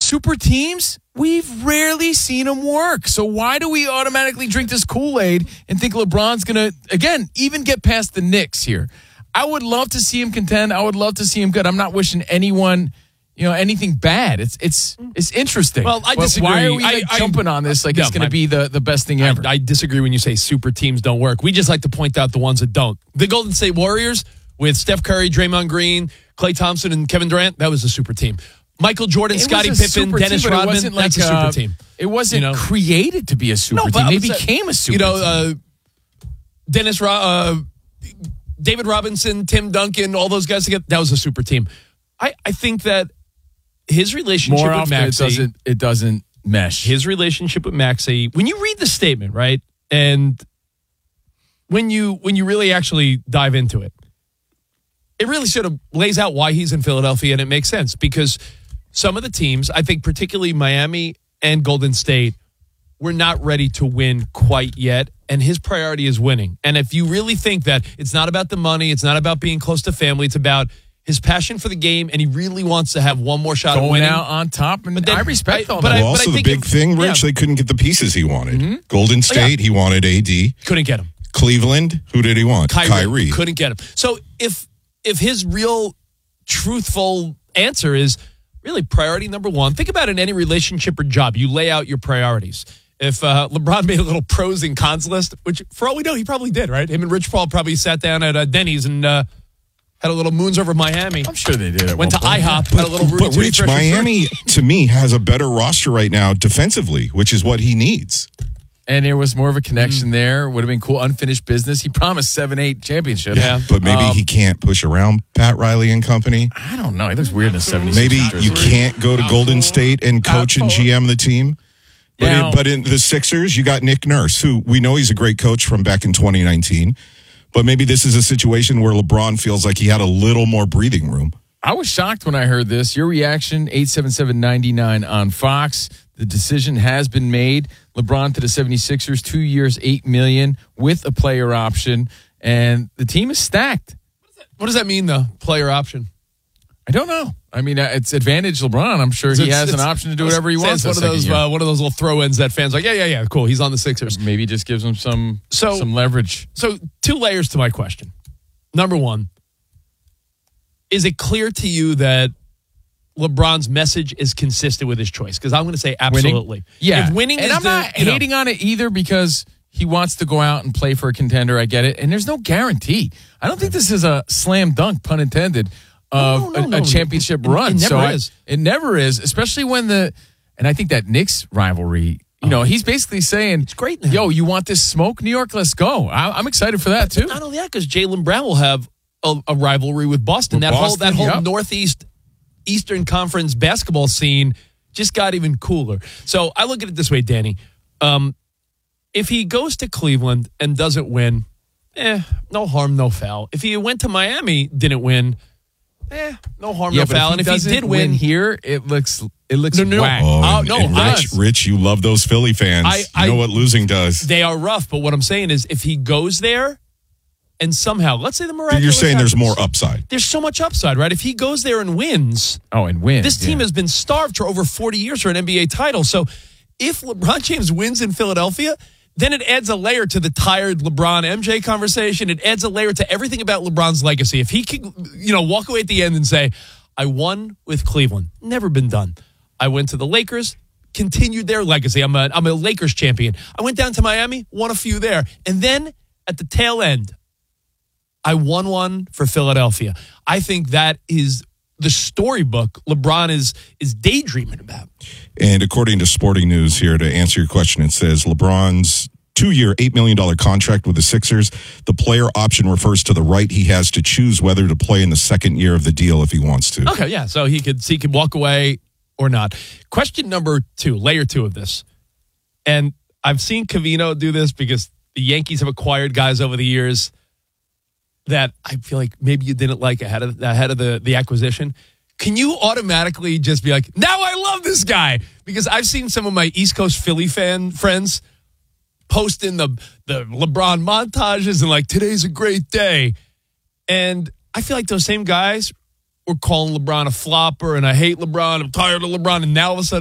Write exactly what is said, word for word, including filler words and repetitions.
super teams, we've rarely seen them work. So why do we automatically drink this Kool-Aid and think LeBron's going to, again, even get past the Knicks here? I would love to see him contend. I would love to see him good. I'm not wishing anyone, you know, anything bad. It's it's it's interesting. Well, I disagree. Why are we I, I, jumping on this like no, it's going to I, be the, the best thing ever? I, I disagree when you say super teams don't work. We just like to point out the ones that don't. The Golden State Warriors with Steph Curry, Draymond Green, Klay Thompson, and Kevin Durant, that was a super team. Michael Jordan, Scottie Pippen, Dennis team, Rodman, like that's a super uh, team. It wasn't you know? created to be a super no, team. They saying, became a super you know, team. Uh, Dennis, uh, David Robinson, Tim Duncan, all those guys together, that was a super team. I, I think that his relationship More with often Maxey, it doesn't, it doesn't mesh. his relationship with Maxey, when you read the statement, right, and when you when you really actually dive into it, it really sort of lays out why he's in Philadelphia, and it makes sense because some of the teams, I think particularly Miami and Golden State, were not ready to win quite yet, and his priority is winning. And if you really think that it's not about the money, it's not about being close to family, it's about his passion for the game, and he really wants to have one more shot Going at winning. out on top, and then, I respect I, all but that. I, Well, but also I the think big if, thing, Rich, yeah, they couldn't get the pieces he wanted. Mm-hmm. Golden State, yeah. he wanted A D. couldn't get him. Cleveland, who did he want? Kyrie, Kyrie. couldn't get him. So if if his real truthful answer is really priority number one, think about it in any relationship or job. You lay out your priorities. If uh, LeBron made a little pros and cons list, which for all we know, he probably did, right? Him and Rich Paul probably sat down at uh, Denny's and uh, had a little moons over Miami. I'm sure they did. At Went to one point. IHOP, had a little Rudy But Rich, Toothbrush and Miami, to me, has a better roster right now defensively, which is what he needs. And there was more of a connection there. Would have been cool. Unfinished business. He promised seven, eight championships. Yeah. But maybe Um, he can't push around Pat Riley and company. I don't know. He looks weird in the seventies. Maybe you can't go to Golden State and coach and G M the team. But, Now- in, but in the Sixers, you got Nick Nurse, who we know he's a great coach from back in twenty nineteen. But maybe this is a situation where LeBron feels like he had a little more breathing room. I was shocked when I heard this. Your reaction, eight seven seven, nine nine on Fox. The decision has been made. LeBron to the seventy-sixers, two years, eight million dollars with a player option. And the team is stacked. What does that mean, though, player option? I don't know. I mean, uh, it's advantage LeBron. I'm sure he It's- has an it's- option to do whatever he wants. It's one of that those second year. uh, one of those little throw-ins that fans are like, yeah, yeah, yeah, cool. He's on the Sixers. Maybe just gives him some, So- some leverage. So two layers to my question. Number one, is it clear to you that LeBron's message is consistent with his choice? Because I'm going to say absolutely. Winning? Yeah. If winning and is I'm the, not you know, hating on it either because he wants to go out and play for a contender. I get it. And there's no guarantee. I don't think this is a slam dunk, pun intended, of No, no, no, a, a no. championship It- run. it never so I- is. it never is, especially when the, and I think that Knicks rivalry, you know, he's basically saying, it's great now. Yo, you want this smoke, New York? Let's go. I, I'm excited for that too. Not only that, because Jaylen Brown will have a, a rivalry with Boston. With that whole Boston, that whole yep. Northeast Eastern Conference basketball scene just got even cooler. So I look at it this way, Danny. Um, if he goes to Cleveland and doesn't win, eh, no harm, no foul. If he went to Miami, didn't win, eh, no harm, Yeah, no but foul. if And he if he doesn't did win win, here, it looks it looks No, no, no. whack. Oh, Oh, and, no, and I- Rich, Rich, you love those Philly fans. I- you I- know what losing does. they are rough. But what I'm saying is, if he goes there and somehow, let's say the miraculous You're saying there's happens, more upside. There's so much upside, right? If he goes there and wins, Oh, and win. this team yeah. has been starved for over forty years for an N B A title. So if LeBron James wins in Philadelphia, then it adds a layer to the tired LeBron M J conversation. It adds a layer to everything about LeBron's legacy. If he can, you know, walk away at the end and say, I won with Cleveland, never been done. I went to the Lakers, continued their legacy. I'm a, I'm a Lakers champion. I went down to Miami, won a few there. And then at the tail end, I won one for Philadelphia. I think that is the storybook LeBron is is daydreaming about. And according to Sporting News here, to answer your question, it says LeBron's two-year, eight million dollars contract with the Sixers. The player option refers to the right he has to choose whether to play in the second year of the deal if he wants to. Okay, yeah. So he could he could walk away or not. Question number two, layer two of this. And I've seen Covino do this because the Yankees have acquired guys over the years that I feel like maybe you didn't like ahead of ahead of the, the acquisition. Can you automatically just be like, now I love this guy? Because I've seen some of my East Coast Philly fan friends posting the the LeBron montages and like, today's a great day. And I feel like those same guys were calling LeBron a flopper and I hate LeBron, I'm tired of LeBron, and now all of a sudden